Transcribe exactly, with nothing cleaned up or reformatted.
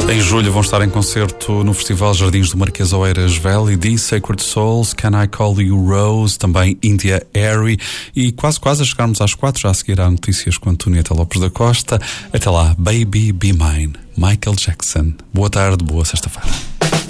Em julho vão estar em concerto no Festival Jardins do Marquês Oeiras Valley, The Sacred Souls, Can I Call You Rose, também India Airy, e quase quase a chegarmos às quatro, já a seguir há notícias com Antonieta Lopes da Costa. Até lá, Baby Be Mine, Michael Jackson. Boa tarde, boa sexta-feira.